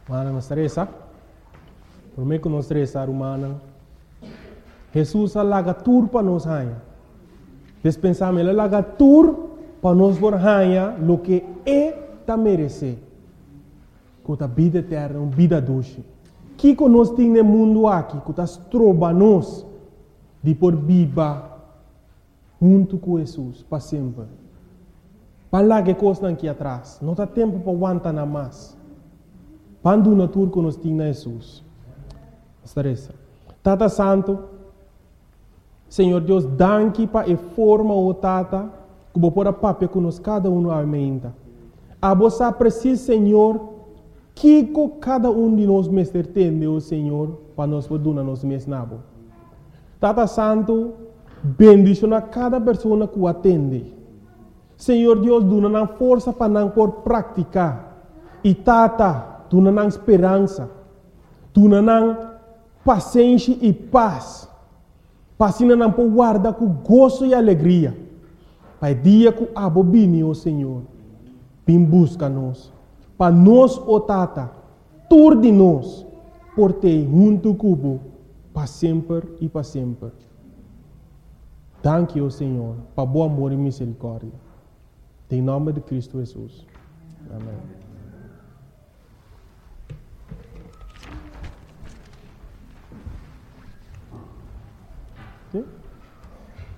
Mana não estressa. Por mim que não estressa, humana. Jesus alaga tur para nós hanha. Despensamos ele alaga tur para nós por hanha lo que é ta merece. Com a vida eterna, uma vida doce. Que nós temos no mundo aqui, que nós trobamos de por viva junto com Jesus para sempre. Para lá que coisa aqui atrás, não há tempo para aguentar nada mais. Quando na tur que nós temos Jesus. Estressa. Tata Santo, Senhor Deus, danke para a forma o Tata, que vou pôr a papel que nós cada um aumenta. A você precisa, Senhor, que cada um de nós mestre entende, o Senhor, para nós poder nos mesmos nabo. Tata Santo, bendicionar cada pessoa que o atende. Senhor Deus, dá força para não por praticar. E Tata, dá esperança. Dá paciência e paz. Para não por guardar com gozo e alegria. Para o dia que a bobine, o Senhor, vem buscar nós. Para nós, o Tata, tur de nós, por ter junto cubo, para sempre e para sempre. Danke, o Senhor, para bom amor e misericórdia. Em nome de Cristo Jesus. Amém. Okay?